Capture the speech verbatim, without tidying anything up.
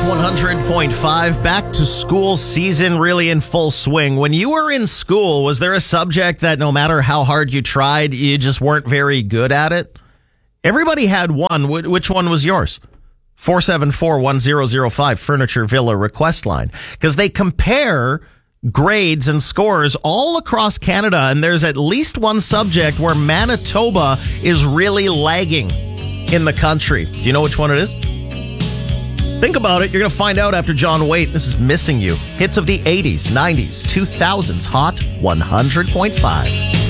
one hundred point five, back to school season really in full swing. When you were in school, was there a subject that no matter how hard you tried, you just weren't very good at it? Everybody had one. Wh- Which one was yours? four seven four, one zero zero five, Furniture Villa request line. Because they compare grades and scores all across Canada, and there's at least one subject where Manitoba is really lagging in the country. Do you know which one it is? Think about it. You're going to find out after John Waite. This is Missing You. Hits of the eighties, nineties, two thousands. Hot one hundred point five.